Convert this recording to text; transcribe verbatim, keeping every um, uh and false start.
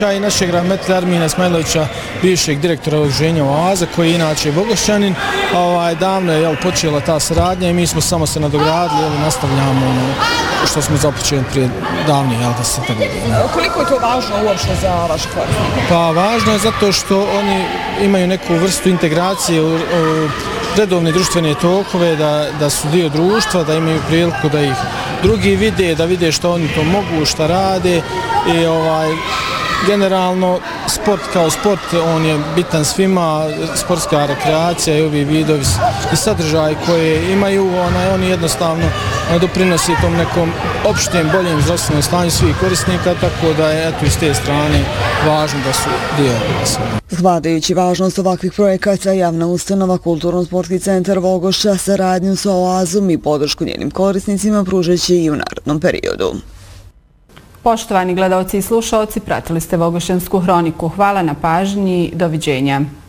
I našeg ravnatelja Armina Ismailovića, bivšeg direktora udruženja Oaza, koji je inače Bogošćanin, ovaj, davno je jel, počela ta saradnja i mi smo samo se nadogradili, jel, nastavljamo ono, što smo započeli prije davnih, jel, da se tako godina. Koliko je to važno uopšte za vaše korisnike? Pa važno je zato što oni imaju neku vrstu integracije u, u redovne društvene tokove, da, da su dio društva, da imaju priliku da ih drugi vide, da vide što oni to mogu, šta rade i ovaj, generalno, sport kao sport, on je bitan svima, sportska rekreacija i ovi vidovi i sadržaj koje imaju, onaj, oni jednostavno doprinosi tom nekom opštem, boljem zdravstvenom stanju svih korisnika, tako da je eto iz te strane važno da su dio svega. Shvatajući važnost ovakvih projekata, javna ustanova Kulturno-sportski centar Vogošća saradnju sa Oazom i podršku njenim korisnicima pružaće i u narednom periodu. Poštovani gledaoci i slušaoci, pratili ste Vogošćansku hroniku. Hvala na pažnji. Doviđenja.